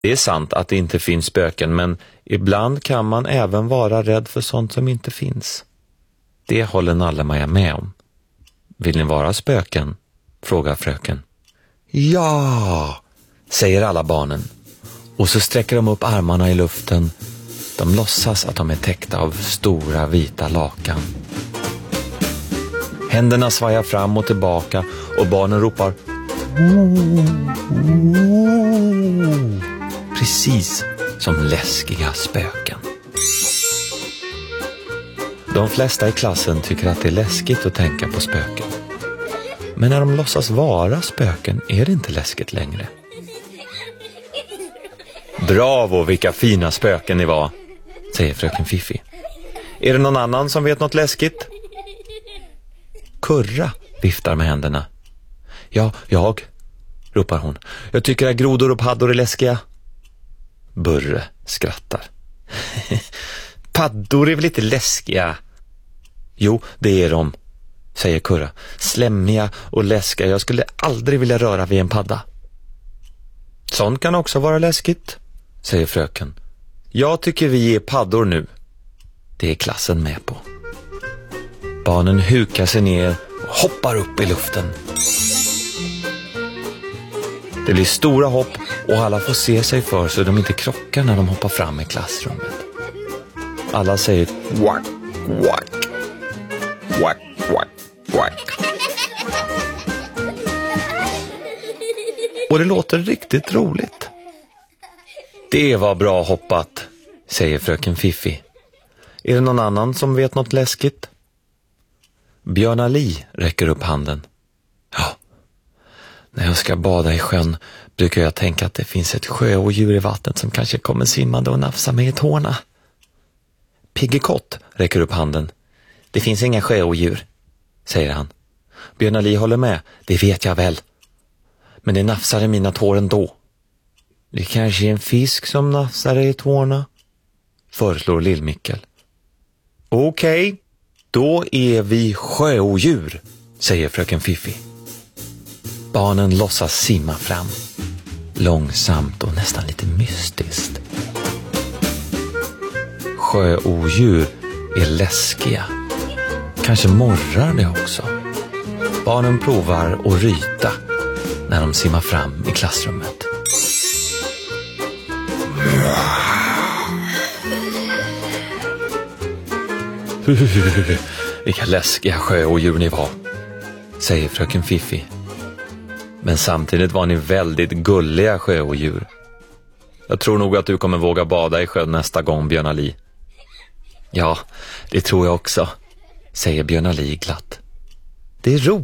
Det är sant att det inte finns spöken, men ibland kan man även vara rädd för sånt som inte finns. Det håller Nalle-Maja med om. Vill ni vara spöken? Frågar fröken. Ja, säger alla barnen. Och så sträcker de upp armarna i luften. De låtsas att de är täckta av stora vita lakan. Händerna svajar fram och tillbaka och barnen ropar precis som läskiga spöken. De flesta i klassen tycker att det är läskigt att tänka på spöken. Men när de låtsas vara spöken är det inte läskigt längre. Bravo, vilka fina spöken ni var, säger fröken Fiffi. Är det någon annan som vet något läskigt? Kurra viftar med händerna. Ja, jag, ropar hon. Jag tycker att grodor och paddor är läskiga. Burre skrattar. Paddor är väl lite läskiga? Jo, det är de, säger Kurra. Slämmiga och läskiga. Jag skulle aldrig vilja röra vid en padda. Sånt kan också vara läskigt, säger fröken. Jag tycker vi är paddor nu. Det är klassen med på. Barnen hukar sig ner och hoppar upp i luften. Det blir stora hopp och alla får se sig för så de inte krockar när de hoppar fram i klassrummet. Alla säger quack, quack, quack, quack, quack. Och det låter riktigt roligt. Det var bra hoppat, säger fröken Fiffi. Är det någon annan som vet något läskigt? Björn Ali räcker upp handen. Ja, när jag ska bada i sjön brukar jag tänka att det finns ett sjöodjur i vattnet som kanske kommer simmande och nafsar mig i tårna. Piggekott räcker upp handen. Det finns inga sjöodjur, säger han. Björn Ali håller med, det vet jag väl. Men det nafsar i mina tår ändå. Det kanske är en fisk som nafsar i tårna, föreslår Lill-Mickel. Okej, då är vi sjöodjur, säger fröken Fiffi. Barnen låtsas simma fram. Långsamt och nästan lite mystiskt. Sjöodjur är läskiga. Kanske morrar det också. Barnen provar att ryta när de simmar fram i klassrummet. Vilka läskiga sjöodjur ni var, säger fröken Fiffi. Men samtidigt var ni väldigt gulliga sjöodjur. Jag tror nog att du kommer våga bada i sjön nästa gång, Björn Ali. Ja, det tror jag också, säger Björn Ali glatt. Det är roligt.